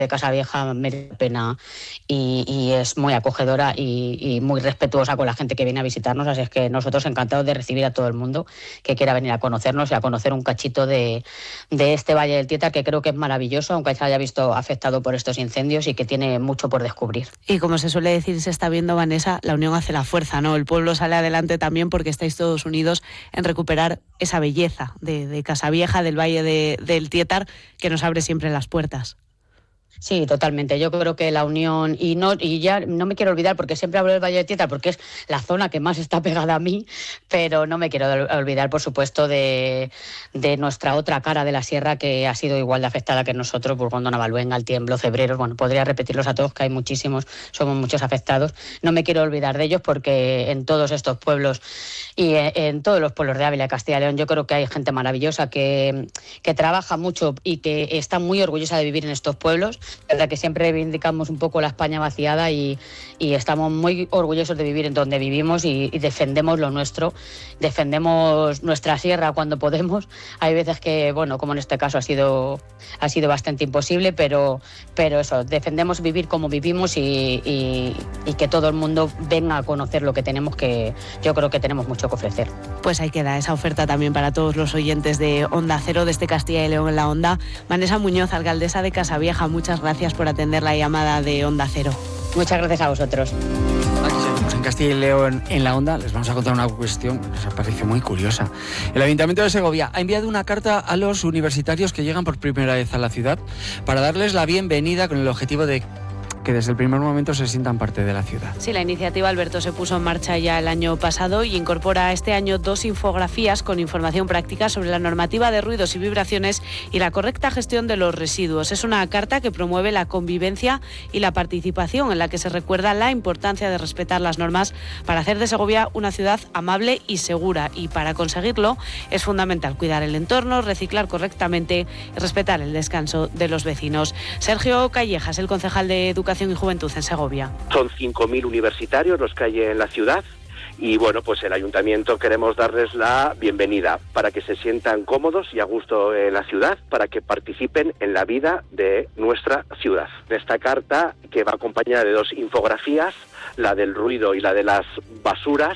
de Casavieja merece la pena y es muy acogedora y muy respetuosa con la gente que viene a visitarnos, así es que nosotros encantados de recibir a todo el mundo que quiera venir a conocernos y a conocer un cachito de este Valle del Tietar, que creo que es maravilloso, aunque se haya visto afectado por estos incendios y que tiene mucho por descubrir. Y como se suele decir, se está viendo, Vanessa, la unión hace la fuerza, ¿no? El pueblo sale adelante también porque estáis todos unidos en recuperar esa belleza de Casavieja, del Valle del Tietar, que nos abre siempre las puertas. Sí, totalmente. Yo creo que la unión, y ya no me quiero olvidar, porque siempre hablo del Valle del Tietar, porque es la zona que más está pegada a mí, pero no me quiero olvidar, por supuesto, de nuestra otra cara de la sierra, que ha sido igual de afectada que nosotros, Burgondo, Navaluenga, El Tiemblo, Cebreros. Bueno, podría repetirlos a todos, que hay muchísimos, somos muchos afectados. No me quiero olvidar de ellos, porque en todos estos pueblos y en todos los pueblos de Ávila y Castilla y León, yo creo que hay gente maravillosa que trabaja mucho y que está muy orgullosa de vivir en estos pueblos. La verdad que siempre reivindicamos un poco la España vaciada y estamos muy orgullosos de vivir en donde vivimos y defendemos lo nuestro, defendemos nuestra sierra cuando podemos. Hay veces que, bueno, como en este caso ha sido bastante imposible, pero eso, defendemos vivir como vivimos y que todo el mundo venga a conocer lo que tenemos, que yo creo que tenemos mucho que ofrecer. Pues ahí queda esa oferta también para todos los oyentes de Onda Cero, desde Castilla y León en la Onda. Vanessa Muñoz, alcaldesa de Casavieja, muchas gracias por atender la llamada de Onda Cero. Muchas gracias a vosotros. Aquí seguimos en Castilla y León en la Onda. Les vamos a contar una cuestión que nos parece muy curiosa. El Ayuntamiento de Segovia ha enviado una carta a los universitarios que llegan por primera vez a la ciudad para darles la bienvenida, con el objetivo de que desde el primer momento se sientan parte de la ciudad. Sí, la iniciativa, Alberto, se puso en marcha ya el año pasado y incorpora este año 2 infografías con información práctica sobre la normativa de ruidos y vibraciones y la correcta gestión de los residuos. Es una carta que promueve la convivencia y la participación, en la que se recuerda la importancia de respetar las normas para hacer de Segovia una ciudad amable y segura. Y para conseguirlo es fundamental cuidar el entorno, reciclar correctamente y respetar el descanso de los vecinos. Sergio Callejas, el concejal de Educación y Juventud en Segovia. Son 5.000 universitarios los que hay en la ciudad y bueno, pues el ayuntamiento queremos darles la bienvenida para que se sientan cómodos y a gusto en la ciudad, para que participen en la vida de nuestra ciudad. Esta carta, que va acompañada de 2 infografías, la del ruido y la de las basuras,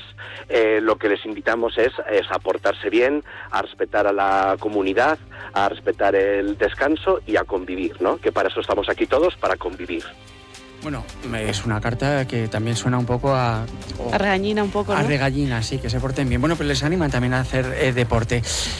lo que les invitamos es a portarse bien, a respetar a la comunidad, a respetar el descanso y a convivir, ¿no? Que para eso estamos aquí todos, para convivir. Bueno, es una carta que también suena un poco a regañina un poco, ¿no? A regañina, sí, que se porten bien. Bueno, pues les animan también a hacer deporte.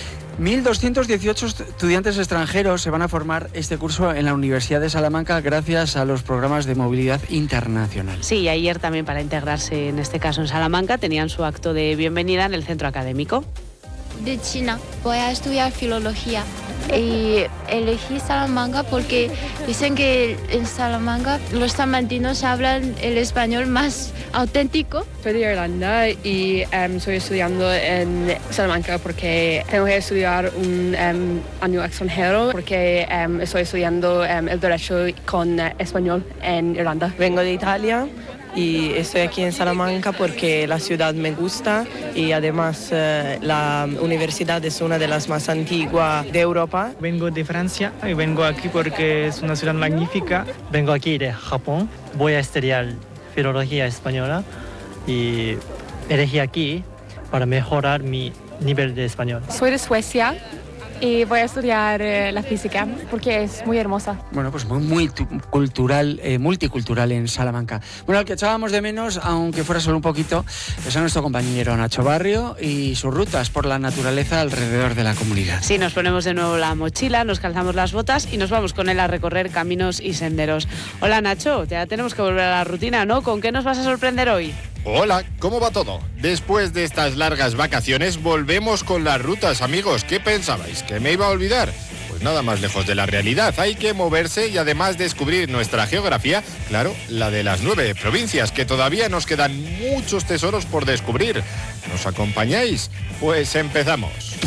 1.218 estudiantes extranjeros se van a formar este curso en la Universidad de Salamanca gracias a los programas de movilidad internacional. Sí, y ayer también, para integrarse en este caso en Salamanca, tenían su acto de bienvenida en el centro académico. De China, voy a estudiar filología y elegí Salamanca porque dicen que en Salamanca los salmantinos hablan el español más auténtico. Soy de Irlanda y estoy estudiando en Salamanca porque tengo que estudiar un año extranjero porque estoy estudiando el derecho con español en Irlanda. Vengo de Italia y estoy aquí en Salamanca porque la ciudad me gusta y además la universidad es una de las más antiguas de Europa. Vengo de Francia y vengo aquí porque es una ciudad magnífica. Vengo aquí de Japón, voy a estudiar filología española y elegí aquí para mejorar mi nivel de español. Soy de Suecia y voy a estudiar la física porque es muy hermosa. Bueno, pues muy cultural, multicultural en Salamanca. Bueno, al que echábamos de menos, aunque fuera solo un poquito, es a nuestro compañero Nacho Barrio y sus rutas por la naturaleza alrededor de la comunidad. Sí, nos ponemos de nuevo la mochila, nos calzamos las botas y nos vamos con él a recorrer caminos y senderos. Hola Nacho, ya tenemos que volver a la rutina, ¿no? ¿Con qué nos vas a sorprender hoy? Hola, ¿cómo va todo? Después de estas largas vacaciones volvemos con las rutas, amigos. ¿Qué pensabais? ¿Que me iba a olvidar? Pues nada más lejos de la realidad. Hay que moverse y además descubrir nuestra geografía, claro, la de las 9 provincias, que todavía nos quedan muchos tesoros por descubrir. ¿Nos acompañáis? Pues empezamos.